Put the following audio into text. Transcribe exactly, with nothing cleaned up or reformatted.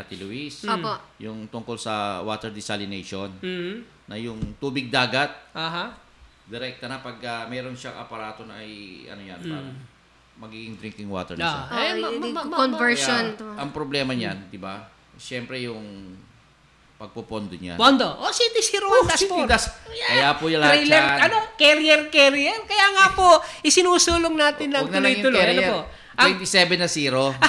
Ate Luis. Opo. Yung tungkol sa water desalination. Mm. Na yung tubig dagat, Aha. direkta na pag uh, meron siyang aparato na ay ano yan, parang magiging drinking water na siya. Ah. Eh, ma- ma- ma- ma- Conversion. Kaya, ang problema niyan, di ba? Siyempre yung pagpupondo niyan. Bondo. O, City zero one dash four. Das, kaya po yung lahat Trailer, yan. ano, carrier, carrier. Kaya nga po, isinusulong natin ng Huwag na lang yung tuloy-tuloy. Ano carrier. po? Ang twenty-seven na zero.